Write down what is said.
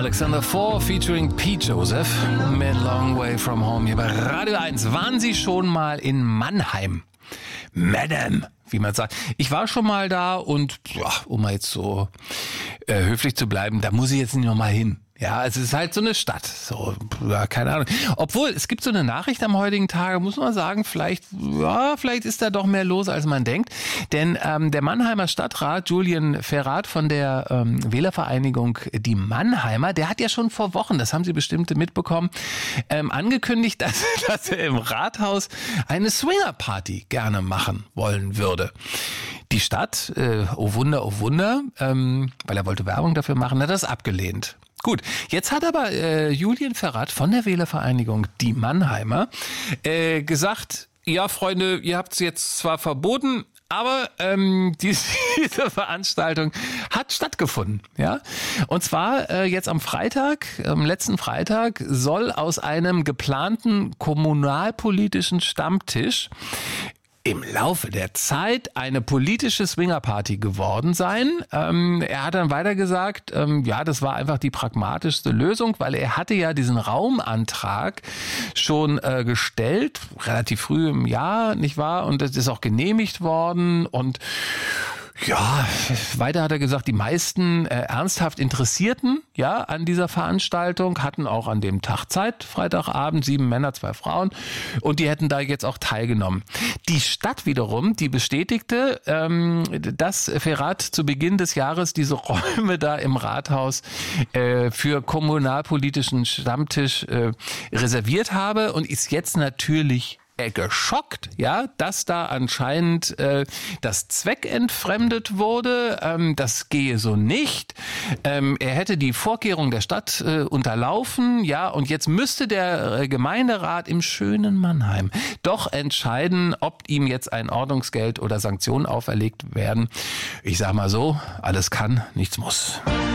Alexander 4 featuring Pete Joseph mit Long Way From Home hier bei Radio 1. Waren Sie schon mal in Mannheim? Madame, wie man sagt. Ich war schon mal da und, ja, um mal jetzt so höflich zu bleiben, da muss ich jetzt nicht nochmal hin. Ja, es ist halt so eine Stadt. So, ja, keine Ahnung. Obwohl, es gibt so eine Nachricht am heutigen Tage, muss man sagen, vielleicht ist da doch mehr los, als man denkt. Denn der Mannheimer Stadtrat Julian Ferrat von der Wählervereinigung Die Mannheimer, der hat ja schon vor Wochen, das haben Sie bestimmt mitbekommen, angekündigt, dass er im Rathaus eine Swingerparty gerne machen wollen würde. Die Stadt, oh Wunder, weil er wollte Werbung dafür machen, hat das abgelehnt. Gut, jetzt hat aber Julian Ferrat von der Wählervereinigung Die Mannheimer gesagt, ja Freunde, ihr habt es jetzt zwar verboten, aber diese Veranstaltung hat stattgefunden, ja. Und zwar jetzt am Freitag, letzten Freitag, soll aus einem geplanten kommunalpolitischen Stammtisch im Laufe der Zeit eine politische Swingerparty geworden sein. Er hat dann weiter gesagt, ja, das war einfach die pragmatischste Lösung, weil er hatte ja diesen Raumantrag schon gestellt, relativ früh im Jahr, nicht wahr? Und das ist auch genehmigt worden und ja, weiter hat er gesagt, die meisten ernsthaft Interessierten, ja, an dieser Veranstaltung hatten auch an dem Tag Zeit, Freitagabend, 7 Männer, 2 Frauen, und die hätten da jetzt auch teilgenommen. Die Stadt wiederum, die bestätigte, dass Ferrat zu Beginn des Jahres diese Räume da im Rathaus für kommunalpolitischen Stammtisch reserviert habe und ist jetzt natürlich geschockt, ja, dass da anscheinend das Zweck entfremdet wurde. Das gehe so nicht. Er hätte die Vorkehrung der Stadt unterlaufen, ja, und jetzt müsste der Gemeinderat im schönen Mannheim doch entscheiden, ob ihm jetzt ein Ordnungsgeld oder Sanktionen auferlegt werden. Ich sag mal so, alles kann, nichts muss.